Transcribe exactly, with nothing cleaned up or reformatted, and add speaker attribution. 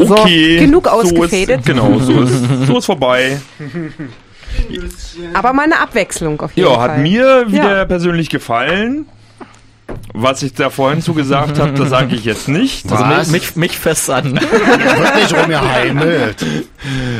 Speaker 1: Okay,
Speaker 2: so, genug
Speaker 1: so
Speaker 2: ausgefädet.
Speaker 1: ist, genau, so ist, so ist vorbei.
Speaker 2: Aber mal eine Abwechslung auf jeden
Speaker 1: Ja,
Speaker 2: Fall.
Speaker 1: hat mir wieder
Speaker 2: Ja.
Speaker 1: persönlich gefallen. Was ich da vorhin zugesagt habe, das sage ich jetzt nicht.
Speaker 3: Also
Speaker 4: Was?
Speaker 3: mich, mich, mich fest an.
Speaker 4: Wird nicht rumgeheimelt.